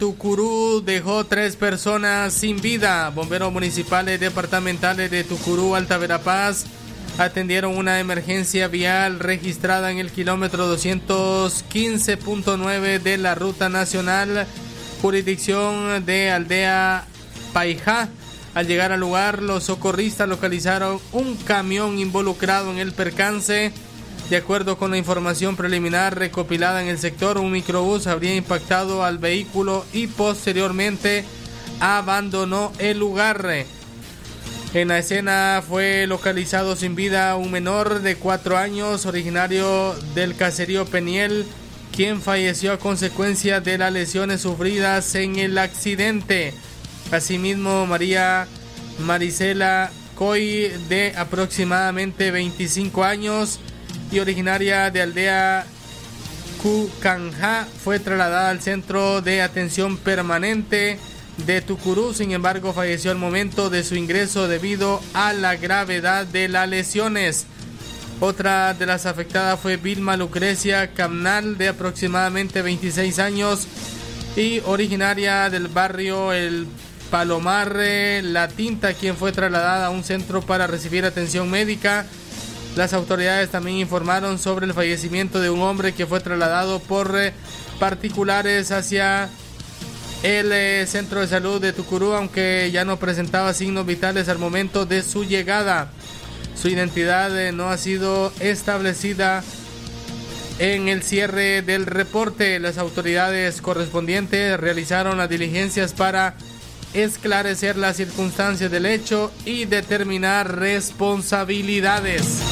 Tucurú dejó 3 personas sin vida. Bomberos municipales departamentales de Tucurú, Alta Verapaz, atendieron una emergencia vial registrada en el kilómetro 215.9 de la ruta nacional, jurisdicción de Aldea Paijá. Al llegar al lugar, los socorristas localizaron un camión involucrado en el percance. De acuerdo con la información preliminar recopilada en el sector, un microbús habría impactado al vehículo y posteriormente abandonó el lugar. En la escena fue localizado sin vida un menor de 4 años, originario del caserío Peniel, quien falleció a consecuencia de las lesiones sufridas en el accidente. Asimismo, María Marisela Coy, de aproximadamente 25 años y originaria de Aldea Cucanjá, fue trasladada al Centro de Atención Permanente de Tucurú. Sin embargo, falleció al momento de su ingreso debido a la gravedad de las lesiones. Otra de las afectadas fue Vilma Lucrecia Camnal, de aproximadamente 26 años y originaria del barrio El Palomar La Tinta, quien fue trasladada a un centro para recibir atención médica. Las autoridades también informaron sobre el fallecimiento de un hombre que fue trasladado por particulares hacia el centro de salud de Tucurú, aunque ya no presentaba signos vitales al momento de su llegada. Su identidad no ha sido establecida en el cierre del reporte. Las autoridades correspondientes realizaron las diligencias para esclarecer las circunstancias del hecho y determinar responsabilidades.